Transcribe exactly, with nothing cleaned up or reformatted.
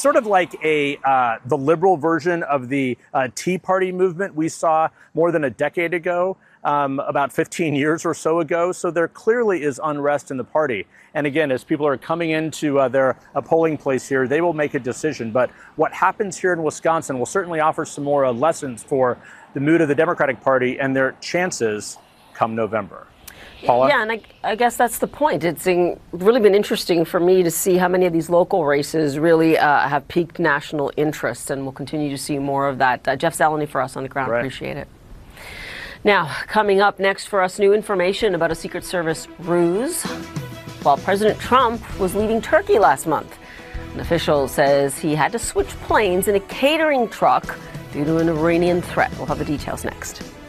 sort of like a uh, the liberal version of the uh, Tea Party movement we saw more than a decade ago, um, about fifteen years or so ago. So there clearly is unrest in the party. And again, as people are coming into uh, their a polling place here, they will make a decision. But what happens here in Wisconsin will certainly offer some more uh, lessons for the mood of the Democratic Party and their chances come November. Paula? Yeah, and I, I guess that's the point. It's in, really been interesting for me to see how many of these local races really uh, have piqued national interest, and we'll continue to see more of that. Uh, Jeff Zeleny for us on the ground. Right. Appreciate it. Now, coming up next for us, new information about a Secret Service ruse. While President Trump was leaving Turkey last month, an official says he had to switch planes in a catering truck due to an Iranian threat. We'll have the details next.